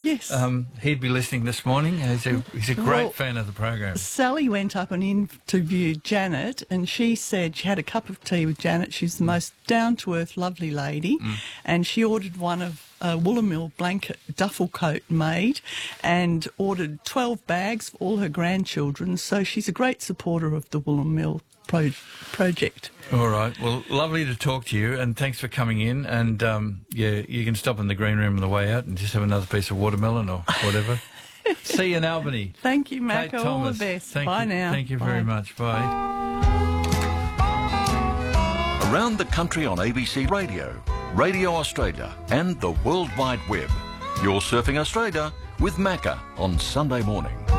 Yes. He'd be listening this morning. He's a great fan of the program. Sally went up and interviewed Janet, and she said she had a cup of tea with Janet. She's the most down-to-earth, lovely lady, and she ordered one of a Woolamil blanket duffel coat made and ordered 12 bags for all her grandchildren. So she's a great supporter of the Woolamil project. All right. Well, lovely to talk to you, and thanks for coming in. And, you can stop in the green room on the way out and just have another piece of watermelon or whatever. See you in Albany. Thank you, Macca. Kate All Thomas. the best. Thank Bye you. now. Thank you very much. Bye. Around the country on ABC Radio, Radio Australia and the World Wide Web. You're surfing Australia with Macca on Sunday morning.